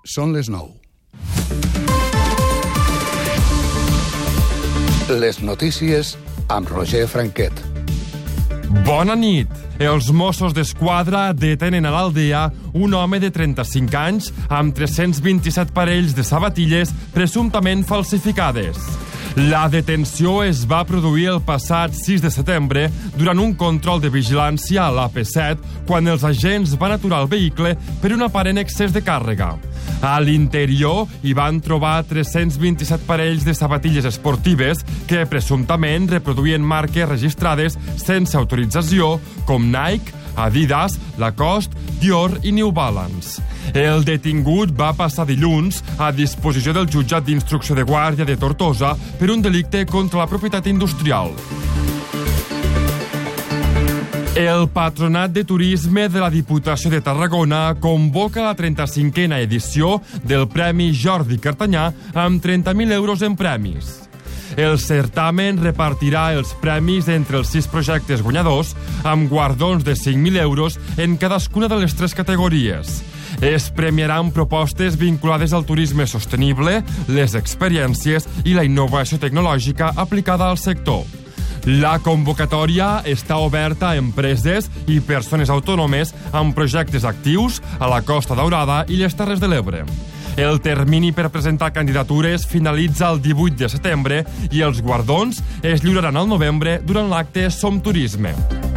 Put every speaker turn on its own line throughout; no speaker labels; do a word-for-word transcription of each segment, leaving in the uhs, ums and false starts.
són les nou. Les notícies amb Roger Franquet.
Bona nit. Els Mossos d'Esquadra detenen a l'Aldea un home de trenta-cinc anys amb tres-cents vint-i-set parells de sabatilles presumptament falsificades. La detenció es va produir el passat sis de setembre durant un control de vigilància a l'A P set quan els agents van aturar el vehicle per un aparent excés de càrrega. A l'interior hi van trobar tres-cents vint-i-set parells de sabatilles esportives que presumptament reproduïen marques registrades sense autorització com Nike, Adidas, Lacoste, Dior i New Balance. El detingut va passar dilluns a disposició del jutjat d'instrucció de Guàrdia de Tortosa per un delicte contra la propietat industrial. El Patronat de Turisme de la Diputació de Tarragona convoca la trenta-cinquena edició del Premi Jordi Cartanyà amb trenta mil euros en premis. El certamen repartirà els premis entre els sis projectes guanyadors amb guardons de cinc mil euros en cadascuna de les tres categories. Es premiaran propostes vinculades al turisme sostenible, les experiències i la innovació tecnològica aplicada al sector. La convocatòria està oberta a empreses i persones autònomes amb projectes actius a la Costa Daurada i les Terres de l'Ebre. El termini per presentar candidatures finalitza el divuit de setembre i els guardons es lliuraran al novembre durant l'acte Som Turisme.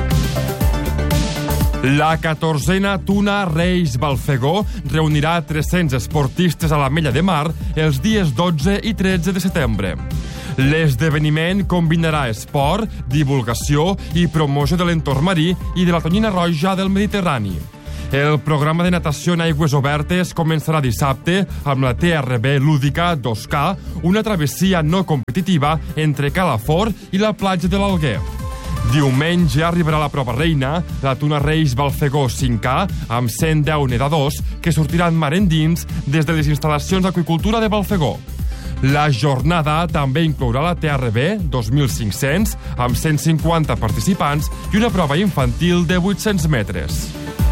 La catorzena Tuna Reis Balfegó reunirà tres-cents esportistes a l'Ametlla de Mar els dies dotze i tretze de setembre. L'esdeveniment combinarà esport, divulgació i promoció de l'entorn marí i de la tonyina roja del Mediterrani. El programa de natació en aigües obertes començarà dissabte amb la T R B lúdica dos K, una travessia no competitiva entre Calafort i la platja de l'Alguer. Diumenge arribarà la prova reina, la Tuna Reis Balfegó cinc K, amb cent deu nedadors que sortiran mar endins des de les instal·lacions d'aqüicultura de Balfegó. La jornada també inclourà la T R B dos mil cinc-cents, amb cent cinquanta participants i una prova infantil de vuit-cents metres.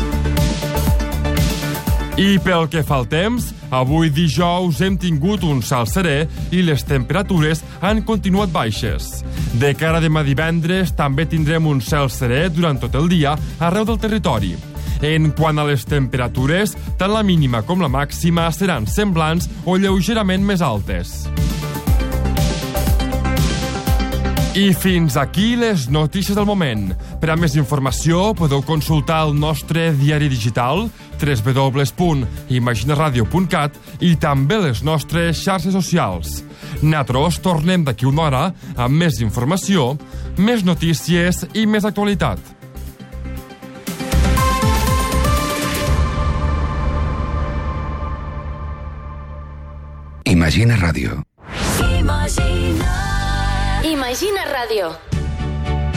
I pel que fa al temps, avui dijous hem tingut un cel serè i les temperatures han continuat baixes. De cara a demà divendres també tindrem un cel serè durant tot el dia arreu del territori. En quant a les temperatures, tant la mínima com la màxima seran semblants o lleugerament més altes. I fins aquí les notícies del moment. Per a més informació podeu consultar el nostre diari digital w w w punt imaginaradio punt cat i també les nostres xarxes socials. Nosaltres tornem d'aquí una hora amb més informació, més notícies i més actualitat.
Imagina Ràdio.
Imagina. Imagina Ràdio.